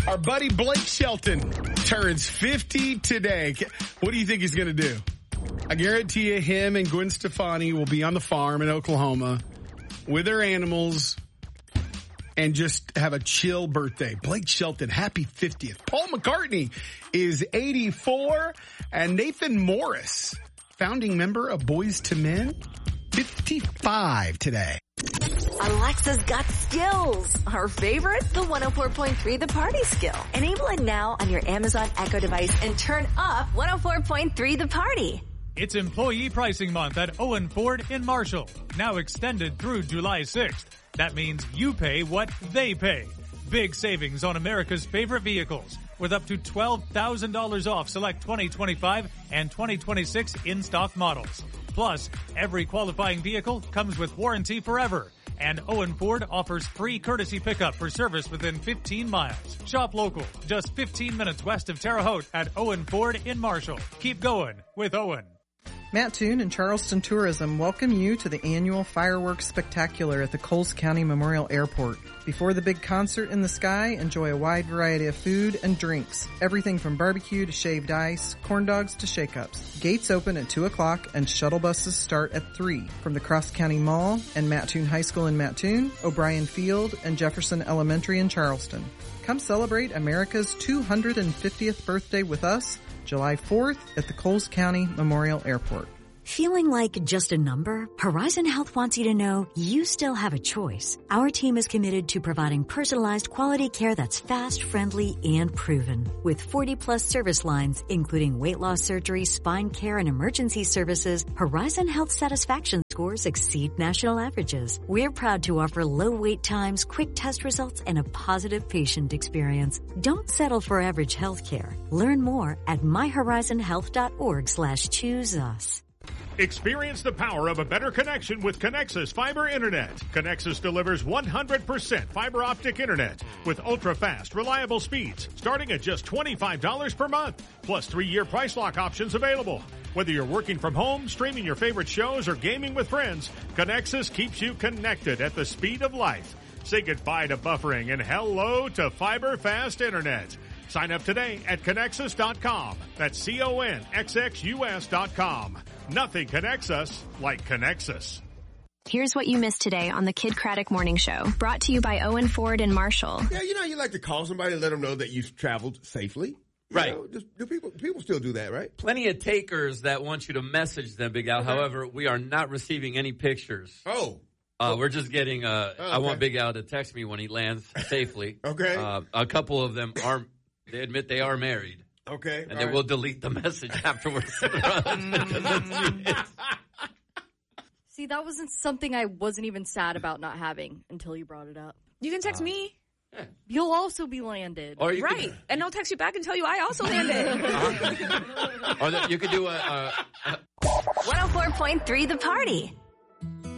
Our buddy Blake Shelton turns 50 today. What do you think he's going to do? I guarantee you him and Gwen Stefani will be on the farm in Oklahoma with their animals and just have a chill birthday. Blake Shelton, happy 50th. Paul McCartney is 84. And Nathan Morris, founding member of Boyz II Men, 55 today. Alexa's got skills. Her favorite? The 104.3 The Party skill. Enable it now on your Amazon Echo device and turn up 104.3 The Party. It's Employee Pricing Month at Owen Ford in Marshall. Now extended through July 6th. That means you pay what they pay. Big savings on America's favorite vehicles with up to $12,000 off select 2025 and 2026 in-stock models. Plus, every qualifying vehicle comes with warranty forever. And Owen Ford offers free courtesy pickup for service within 15 miles. Shop local, just 15 minutes west of Terre Haute at Owen Ford in Marshall. Keep going with Owen. Matt Toon and Charleston Tourism welcome you to the annual Fireworks Spectacular at the Coles County Memorial Airport. Before the big concert in the sky, enjoy a wide variety of food and drinks. Everything from barbecue to shaved ice, corn dogs to shake-ups. Gates open at 2 o'clock and shuttle buses start at 3. From the Cross County Mall and Mattoon High School in Mattoon, O'Brien Field, and Jefferson Elementary in Charleston. Come celebrate America's 250th birthday with us, July 4th at the Coles County Memorial Airport. Feeling like just a number? Horizon Health wants you to know you still have a choice. Our team is committed to providing personalized quality care that's fast, friendly, and proven. With 40-plus service lines, including weight loss surgery, spine care, and emergency services, Horizon Health satisfaction scores exceed national averages. We're proud to offer low wait times, quick test results, and a positive patient experience. Don't settle for average health care. Learn more at myhorizonhealth.org/choose us. Experience the power of a better connection with Connexus Fiber Internet. Connexus delivers 100% fiber optic internet with ultra-fast, reliable speeds starting at just $25 per month, plus 3-year price lock options available. Whether you're working from home, streaming your favorite shows, or gaming with friends, Connexus keeps you connected at the speed of life. Say goodbye to buffering and hello to fiber fast internet. Sign up today at Connexus.com. That's CONXXUS.com. Nothing connects us like Connexus. Here's what you missed today on the Kid Craddock Morning Show. Brought to you by Owen Ford and Marshall. Yeah, you know, you like to call somebody and let them know that you've traveled safely. Right. You know, do people still do that, right? Plenty of takers that want you to message them, Big Al. Okay. However, we are not receiving any pictures. Oh. We're just getting, okay. I want Big Al to text me when he lands safely. Okay. A couple of them they admit they are married. Okay. And they will delete the message afterwards. See, that wasn't something I wasn't even sad about not having until you brought it up. You can text me. Yeah. You'll also be landed. Or right. And I'll text you back and tell you I also landed. Or you could do a 104.3 The Party.